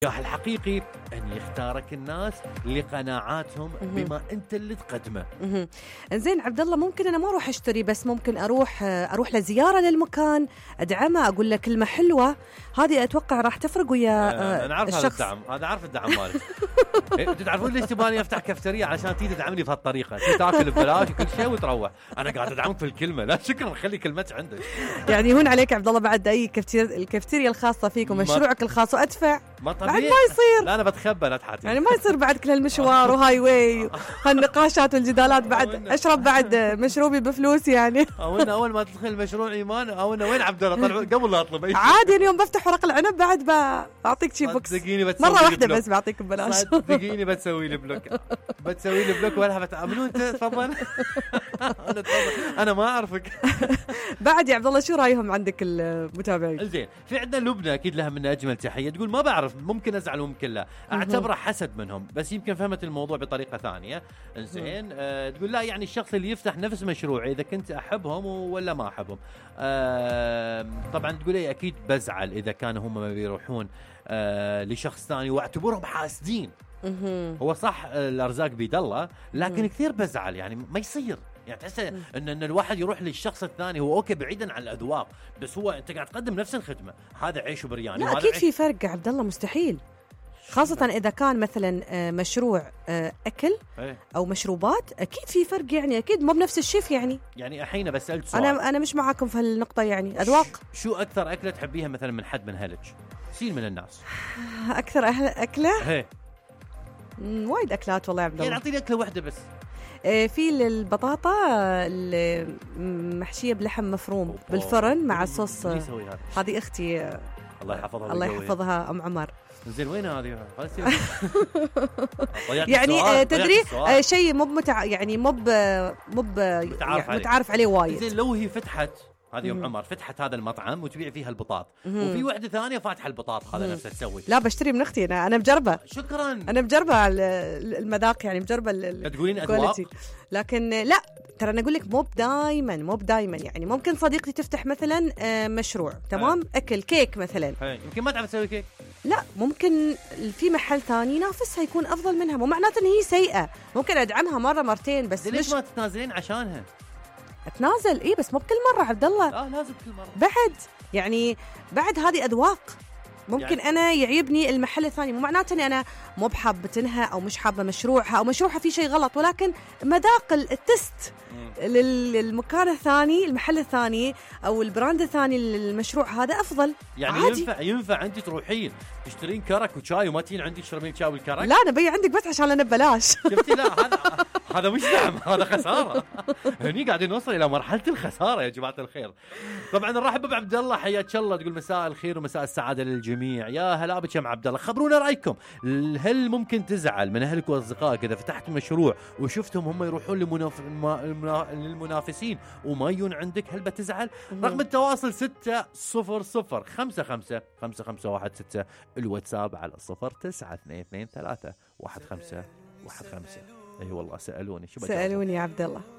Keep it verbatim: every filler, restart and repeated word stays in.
النجاح الحقيقي أن يختارك الناس لقناعاتهم بما أنت اللي تقدمه. إنزين عبد الله، ممكن أنا ما أروح أشتري، بس ممكن أروح أروح لزيارة للمكان، أدعمه، أقول له كلمة حلوة، هذه أتوقع راح تفرق ويا آه أنا عارف الشخص. هذا الدعم، هذا عارف الدعم مالك. أنتوا تعرفون ليش تباني أفتح كافتريا؟ عشان تيجي تدعمني بهالطريقة، تاكل ببلاش وكل شيء وتروح. أنا قاعد أدعمك في الكلمة، لا شكرا، خلي كلمتك عندك. يعني يهون عليك عبد الله بعد أي كافتيريا، الكافتيريا الخاصة فيك ومشروعك الخاص وأدفع ما بعد ما يصير. لا أنا بتخبى، لا تحاتي، يعني ما يصير بعد كل هالمشوار وهاي واي هالنقاشات والجدالات، بعد أشرب بعد مشروبي بفلوس يعني. أو أنا أول ما تدخل المشروع إيمان، أو أنا وين عبد الله طلعوا قبل لا أطلب عادي. اليوم بفتح ورق العنب بعد بعطيك شي بوكس مرة واحدة بس بعطيك ببلاش. صدقيني بتسوي لي بلوك، بتسوي لي بلوك ولا بتعملون أنت؟ تفضل. أنا تفضل، أنا ما أعرفك. بعد يا عبد الله شو رأيهم عندك المتابعين؟ زين، في عندنا لبنى أكيد لها من أجمل تحية، تقول ما بعرف، ممكن أزعل وممكن لا، أعتبره حسد منهم، بس يمكن فهمت الموضوع بطريقة ثانية. زين، آه تقول لا يعني الشخص اللي يفتح نفس مشروعي إذا كنت أحبهم ولا ما أحبهم. آه طبعا تقول إيه، أكيد بزعل إذا كانوا هم ما بيروحون آه لشخص ثاني واعتبرهم حاسدين. هو صح الأرزاق بيد الله، لكن كثير بزعل، يعني ما يصير، يعني تحس ان ان الواحد يروح للشخص الثاني، هو اوكي بعيدا عن الاذواق، بس هو انت قاعد تقدم نفس الخدمه، هذا عيش وبرياني. لا اكيد في فرق عبد الله، مستحيل، خاصة إذا كان مثلا مشروع أكل أو مشروبات، أكيد في فرق، يعني أكيد مو بنفس الشيف. يعني يعني الحين بسألت سؤال، أنا أنا مش معاكم في هالنقطة، يعني أذواق. شو أكثر أكلة تحبيها مثلا من حد من هلج؟ سين من الناس أكثر أهل أكلة؟ هي وايد أكلات والله يا عبد الله. يعني أعطيني أكلة واحدة بس. في البطاطا المحشية بلحم مفروم أوه. بالفرن مع الصوص. هذه أختي الله يحفظها، الله يحفظها أم عمر. زين وين هذه؟ يعني تدري شيء مو متع... يعني مو مو متعارف, يعني متعارف عليه وايد. زين لو هي فتحت هذه ام عمر، فتحت هذا المطعم وتبيع فيها البطاط، وفي واحدة ثانية فاتحة البطاط هذا نفسه تسوي. لا بشتري من اختي، انا انا مجربه. شكرا، انا مجربه المذاق، يعني مجربه. تقولين اذواق، لكن لا ترى انا اقول لك مو دائما، مو دائما، يعني ممكن صديقتي تفتح مثلا مشروع تمام آه. اكل كيك مثلا، يمكن ما تعرف تسوي كيك، لا ممكن في محل ثاني ينافسها يكون افضل منها، مو معناته ان هي سيئه، ممكن ادعمها مره مرتين بس. ليش مش... ما تتنازلين عشانها؟ اتنازل ايه بس مو بكل مره عبد الله. اه لازم كل مره بعد، يعني بعد هذه اذواق، ممكن يعني انا يعيبني المحل الثاني، مو معناته اني انا مو بحابتنها او مش حابه مشروعها او مشروعها في شيء غلط، ولكن مذاق التست للمكان الثاني، المحل الثاني او البراند الثاني للمشروع هذا افضل. يعني عادي. ينفع ينفع انت تروحين تشترين كرك وشاي وما تجين عندي تشربين شاي والكرك؟ لا انا بيع عندك بس عشان انا ببلاش. شفتي؟ لا هذا هذا مش دعم، هذا خساره. هني قاعدين نوصل الى مرحله الخساره يا جماعه الخير. طبعا نرحب بعبد الله، حياك الله، تقول مساء الخير ومساء السعاده للجميع. يا هلا بك يا عبد الله، خبرونا رايكم، هل ممكن تزعل من اهلك واصدقائك اذا فتحت مشروع وشفتهم هم يروحون لمناف... للمنافسين وما يجون عندك؟ هل بتزعل؟ رقم التواصل ستة صفر صفر خمسة خمسة خمسة خمسة واحد ستة، الواتساب على صفر تسعة اثنين اثنين ثلاثة واحد خمسة واحد خمسة. اي والله سألوني، شو سألوني يا عبد الله.